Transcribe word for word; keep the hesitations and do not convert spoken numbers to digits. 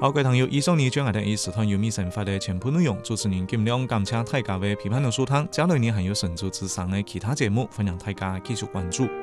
好，各位朋友，以上呢将係第一時段有咪神法嘅全部內容。主持人金亮感謝大家嘅批判同收聽，接下來呢還有神州之聲嘅其他節目，歡迎大家繼續關注。